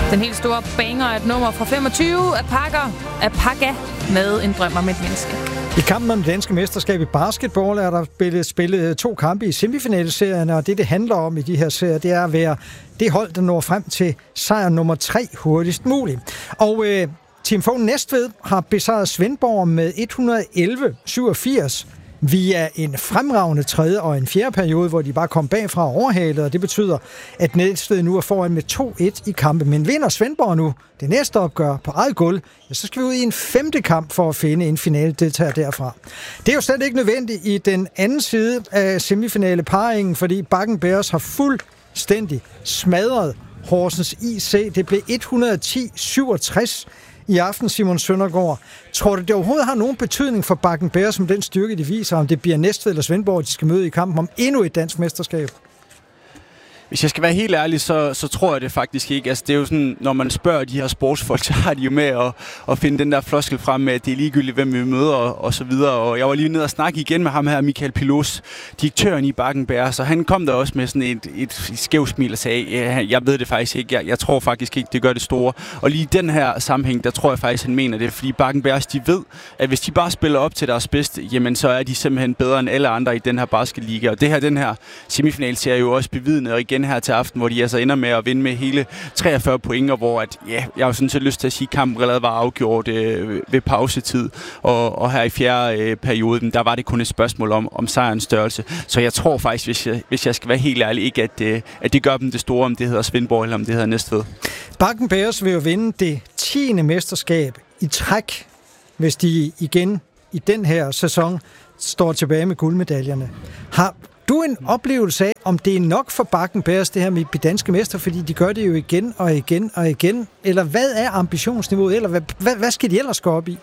Den helt store banger er et nummer fra 25 af Paga med En drøm om et menneske. I kampen om det danske mesterskab i basketball er der spillet 2 kampe i semifinalserien, og det handler om i de her serier, det er at være det hold, der når frem til sejr nummer 3 hurtigst muligt. Og Team Fogh Næstved har besejret Svendborg med 111-87 via en fremragende 3. og en 4. periode, hvor de bare kom bagfra og overhalede, og det betyder, at Næstved nu er foran med 2-1 i kampen. Men vinder Svendborg nu det næste opgør på eget gulv, ja, så skal vi ud i en 5. kamp for at finde en finale-deltager derfra. Det er jo slet ikke nødvendigt i den anden side af semifinale-parringen, fordi Bakken Bears har fuldstændig smadret Horsens IC. Det blev 110-67 i aften, Simon Søndergaard. Tror du, det overhovedet har nogen betydning for Bakken Bears, som den styrke, de viser, om det bliver Næstved eller Svendborg, de skal møde i kampen om endnu et dansk mesterskab? Hvis jeg skal være helt ærlig, så tror jeg det faktisk ikke. Altså, det er jo sådan, når man spørger de her sportsfolk, så har de jo med at finde den der floskel frem med, at det er ligegyldigt, hvem vi møder og så videre. Og jeg var lige nede og snakke igen med ham her, Michael Pilos, direktøren i Bakken Bears, så han kom der også med sådan et skævt smil og sagde, jeg ved det faktisk ikke, jeg tror faktisk ikke, det gør det store. Og lige i den her sammenhæng, der tror jeg faktisk, han mener det, fordi Bakken Bears, de ved, at hvis de bare spiller op til deres bedste, jamen så er de simpelthen bedre end alle andre i den her basketliga. Og den her semifinalserie er jo også bevidnet, og igen her til aften, hvor de altså ender med at vinde med hele 43 point, og hvor jeg har jo sådan set lyst til at sige, at kampen allerede var afgjort ved pausetid, og her i 4. perioden, der var det kun et spørgsmål om sejrens størrelse. Så jeg tror faktisk, hvis jeg skal være helt ærlig, ikke at det gør dem det store, om det hedder Svendborg eller om det hedder Næstved. Bakken Bears vil jo vinde det 10. mesterskab i træk, hvis de igen i den her sæson står tilbage med guldmedaljerne. Har du en oplevelse af, om det er nok for Bakken Bears, det her med danske mester, fordi de gør det jo igen og igen og igen? Eller hvad er ambitionsniveauet? Eller hvad skal de ellers gå op i?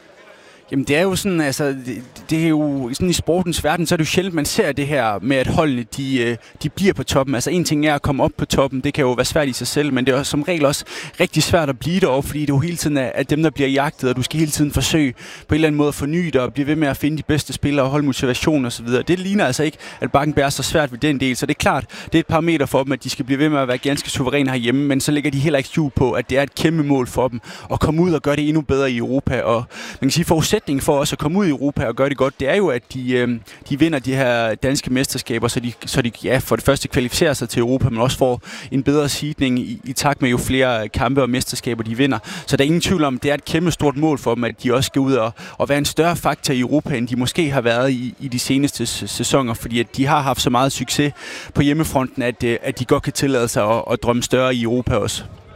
Jamen det er jo sådan, altså, det er jo sådan i sportens verden, så er det jo sjældent, man ser det her med, at holdene, de bliver på toppen. Altså en ting er at komme op på toppen, det kan jo være svært i sig selv, men det er som regel også rigtig svært at blive deroppe, fordi det jo hele tiden er dem, der bliver jagtet, og du skal hele tiden forsøge på en eller anden måde at forny dig og blive ved med at finde de bedste spillere og holde motivation og så videre. Det ligner altså ikke, at Bakken Bears så svært ved den del, så det er klart, det er et parameter for dem, at de skal blive ved med at være ganske suveræne herhjemme, men så lægger de heller ikke skjul på, at det er et kæmpe mål for dem at komme ud og gøre det endnu bedre i Europa, og man kan sige, forudsætningen for også at komme ud i Europa og gøre det godt, det er jo, at de vinder de her danske mesterskaber, så de for det første kvalificerer sig til Europa, men også får en bedre seedning i takt med jo flere kampe og mesterskaber, de vinder. Så der er ingen tvivl om, det er et kæmpe stort mål for dem, at de også skal ud og være en større faktor i Europa, end de måske har været i de seneste sæsoner, fordi at de har haft så meget succes på hjemmefronten, at de godt kan tillade sig at drømme større i Europa også.